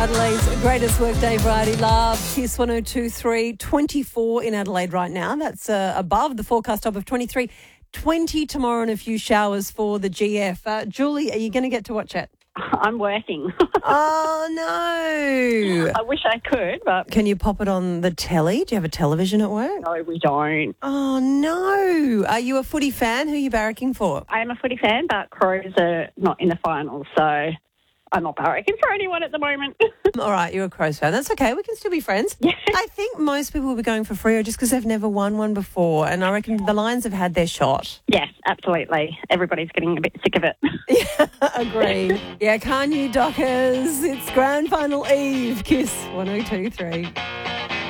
Adelaide's greatest workday variety love. Kiss 102.3, 24 in Adelaide right now. That's above the forecast top of 23. 20 tomorrow and a few showers for the GF. Julie, are you going to get to watch it? I'm working. Oh, no. I wish I could, but Can you pop it on the telly? Do you have a television at work? no, we don't. Oh, no. Are you a footy fan? Who are you barracking for? I am a footy fan, but Crows are not in the finals, so I'm not barracking for anyone at the moment. All right, you're a Crows fan. That's okay. We can still be friends. Yeah. I think most people will be going for Freo just because they've never won one before, and I reckon the Lions have had their shot. Yes, absolutely. Everybody's getting a bit sick of it. Agreed. Yeah, can't you, Dockers? It's grand final eve. Kiss 102.3.